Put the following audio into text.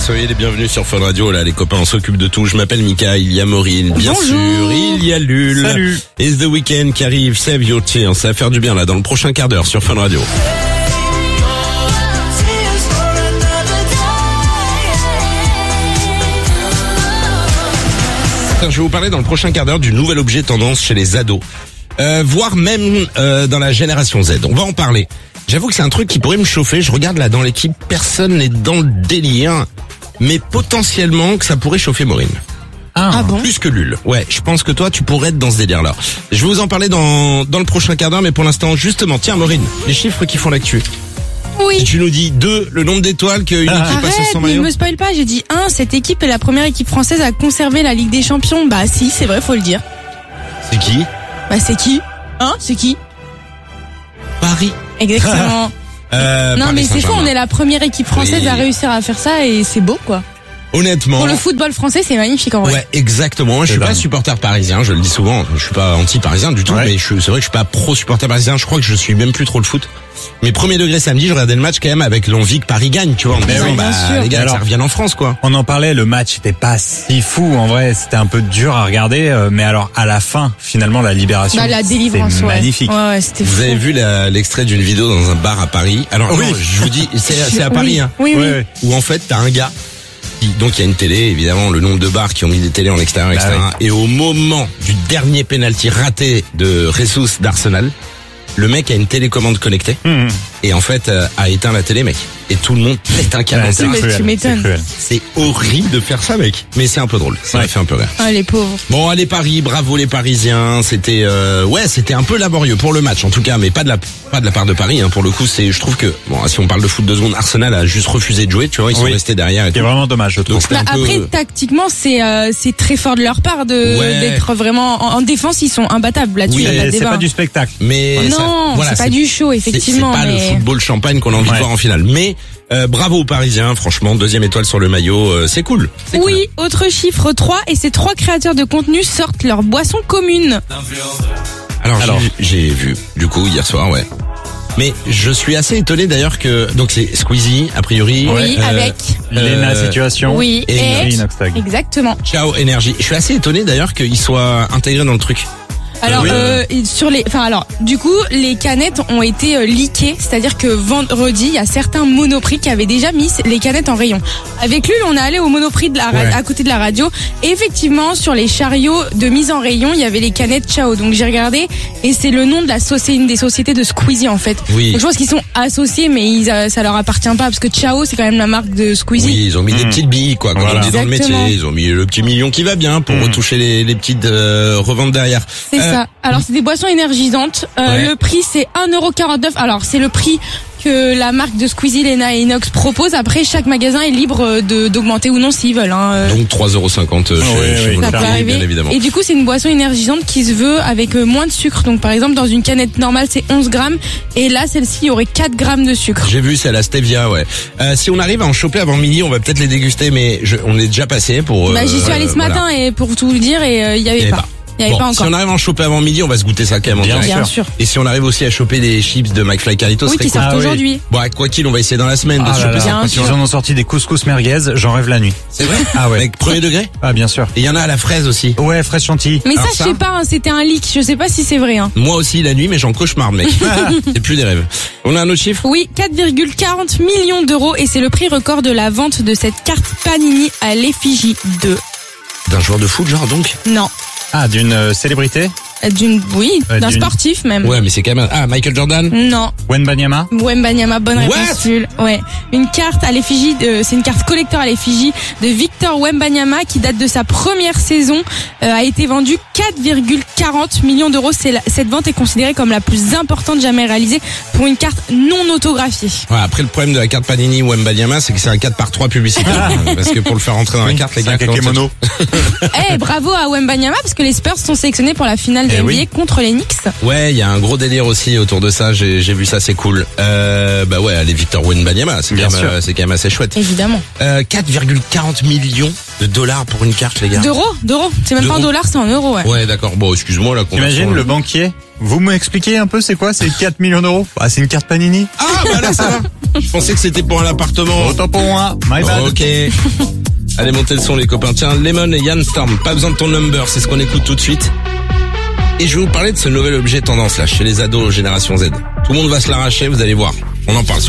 soyez les bienvenus sur Fun Radio. Là, les copains, on s'occupe de tout. Je m'appelle Mika, il y a Maureen, bien Bonjour. sûr, il y a Lul. Salut. It's the weekend qui arrive, save your tears. Ça va faire du bien là dans le prochain quart d'heure sur Fun Radio. Je vais vous parler dans le prochain quart d'heure du nouvel objet tendance chez les ados, voire même dans la génération Z. On va en parler. J'avoue que c'est un truc qui pourrait me chauffer. Je regarde là dans l'équipe, personne n'est dans le délire, mais potentiellement que ça pourrait chauffer Maureen. Ah bon? Plus que Lul. Ouais, je pense que toi tu pourrais être dans ce délire-là. Je vais vous en parler dans le prochain quart d'heure, mais pour l'instant, justement, tiens Maureen, les chiffres qui font l'actu. Oui. Si tu nous dis 2, le nombre d'étoiles qu'une équipe passe sans Arrête, mais maillot. me spoil pas, j'ai dit 1, cette équipe est la première équipe française à conserver la Ligue des Champions. Bah si, c'est vrai, faut le dire. C'est qui? Bah c'est qui? C'est qui? Paris. Exactement. Non Paris mais c'est fou, Saint-Germain. on est la première équipe française Oui. à réussir à faire ça et c'est beau quoi. Honnêtement. Pour le football français, c'est magnifique en vrai. Ouais, exactement. Je suis pas supporter parisien, je le dis souvent. Je suis pas anti-parisien du tout, Ouais. mais c'est vrai que je suis pas pro-supporter parisien. Je crois que je suis même plus trop le foot. Mais premier degré samedi, je regardais le match quand même avec l'envie que Paris gagne, tu vois. En me Mais disant, oui, bien sûr. les gars, Alors, ça revienne en France, quoi. On en parlait, le match était pas si fou en vrai, c'était un peu dur à regarder, mais alors à la fin, finalement, la libération, Bah la délivrance, c'est ouais. magnifique. Ouais, c'était fou. Vous avez vu l'extrait d'une vidéo dans un bar à Paris. Alors, Oui. non, je vous dis, c'est à Paris, Oui. hein. Oui, oui. Ouais, ouais. Où en fait, t'as un gars. Donc il y a une télé, évidemment, le nombre de bars qui ont mis des télés en extérieur, etc. Bah Et au moment du dernier penalty raté de Jesus d'Arsenal, le mec a une télécommande connectée Mmh. et en fait a éteint la télé, mec. Et tout le monde pète un câble. Ouais, en c'est terrasse. mais tu cruel, m'étonnes. c'est cruel. C'est horrible de faire ça, mec. Mais c'est un peu drôle. Ça m'a Ouais. fait un peu rire. Ah les pauvres. Bon, allez Paris, bravo les Parisiens. C'était c'était un peu laborieux pour le match en tout cas, mais pas de la part de Paris. Hein. Pour le coup, je trouve que si on parle de foot 2 secondes, Arsenal a juste refusé de jouer. Tu vois, ils sont Oui. restés derrière. Et C'est tout. vraiment dommage, je trouve. Donc c'était Bah, un peu. après, tactiquement, c'est très fort de leur part Ouais. d'être vraiment en défense. Ils sont imbattables là-dessus. Oui, y a pas de C'est débat. pas du spectacle. Mais ça- Non, voilà, c'est pas du show, effectivement. C'est pas le mais... football champagne qu'on a envie de Ouais. voir en finale. Mais bravo aux Parisiens, franchement, 2e étoile sur le maillot, c'est cool. C'est cool. Oui, autre chiffre 3, et ces 3 créateurs de contenu sortent leur boisson commune. Alors, Alors. j'ai vu du coup hier soir, ouais. Mais je suis assez étonné d'ailleurs que donc c'est Squeezie a priori. Oui, avec. Lena Situation. Oui, et Inoxtag. exactement. Ciao Énergie. Je suis assez étonné d'ailleurs qu'ils soient intégrés dans le truc. Alors Oui. du coup les canettes ont été leakées, c'est-à-dire que vendredi il y a certains Monoprix qui avaient déjà mis les canettes en rayon. Avec lui on est allé au Monoprix de Ouais. à côté de la radio et effectivement sur les chariots de mise en rayon il y avait les canettes Ciao. Donc j'ai regardé et c'est le nom de une des sociétés de Squeezie en fait. Oui. Donc je pense qu'ils sont associés mais ça leur appartient pas parce que Ciao c'est quand même la marque de Squeezie. Oui, ils ont mis des petites billes quoi, comme Voilà. on dit dans le Exactement. métier. Ils ont mis le petit million qui va bien pour retoucher les petites reventes derrière. C'est ça. Alors c'est des boissons énergisantes. Ouais. Le prix c'est 1,49€. Alors c'est le prix que la marque de Squeezie, Lena et Inox propose. Après chaque magasin est libre d'augmenter ou non s'ils veulent. Hein. Donc 3,50€ chez oui, chez oui, Ça peut Monoprix, arriver. bien évidemment. Et du coup, c'est une boisson énergisante qui se veut avec moins de sucre. Donc, par exemple, dans une canette normale, c'est 11 grammes. Et là, celle-ci, il y aurait 4 grammes de sucre. J'ai vu, c'est la stevia, ouais. Si on arrive à en choper avant midi, on va peut-être les déguster, mais on est déjà passé pour. J'y suis allée ce voilà. matin et pour tout vous dire, et il y avait pas. Il y avait Bon, pas si encore. on arrive à en choper avant midi, on va se goûter ça quand même en Bien direct. Bien sûr. Et si on arrive aussi à choper des chips de McFly Carlito, Oui, ce serait qui cool. sortent Ah oui. aujourd'hui. Bon, quoi qu'il, on va essayer dans la semaine de Ah se là choper là. ça. Bien sûr. Ils en ont sorti des couscous merguez, j'en rêve la nuit. C'est vrai? Ah ouais. Avec premier degré? Ah bien sûr. Et il y en a à la fraise aussi. Ouais, fraise chantilly. Mais Alors ça, je sais pas, hein, c'était un leak. Je sais pas si c'est vrai. Hein. Moi aussi la nuit, mais j'en cauchemarde, mec. C'est plus des rêves. On a un autre chiffre? Oui, 4,40 millions d'euros. Et c'est le prix record de la vente de cette carte Panini à l'effigie de... D'un joueur de foot, genre, donc? Non. Ah, d'une célébrité. D'un d'une- sportif même. Ouais, mais c'est quand même Michael Jordan? Non. Wenbanyama. Wembanyama, bonne What? réponse. Jules. Ouais. Une carte à l'effigie c'est une carte collector à l'effigie de Victor Wembanyama qui date de sa première saison, a été vendue 4,40 millions d'euros. Cette vente est considérée comme la plus importante jamais réalisée pour une carte non autographiée. Ouais, après le problème de la carte Panini ou Mbanyama, c'est que c'est un 4x3 publicitaire. Parce que pour le faire rentrer dans la carte, les gars, comment Kemono. Bravo à Wembanyama parce que les Spurs sont sélectionnés pour la finale de Eh NBA oui. contre les Knicks. Ouais, il y a un gros délire aussi autour de ça. J'ai vu ça, c'est cool. Bah ouais, allez Victor Wembanyama, c'est Bien quand même, sûr. c'est quand même assez chouette. Évidemment. 4,40 millions de dollars pour une carte, les gars. D'euros. C'est même pas en D'euros. dollars, c'est en euros, ouais. Ouais, d'accord. Bon, excuse-moi la conversion. T'imagines le banquier Vous m'expliquez un peu c'est quoi ces 4 millions d'euros? Ah, c'est une carte Panini? Ah, bah là, ça va. Je pensais que c'était pour un appartement. Autant pour moi, my bad. Ok. Allez, montez le son, les copains. Tiens, Lemon et Yann Storm, pas besoin de ton number, c'est ce qu'on écoute tout de suite. Et je vais vous parler de ce nouvel objet tendance là, chez les ados Génération Z. Tout le monde va se l'arracher, vous allez voir. On en parle.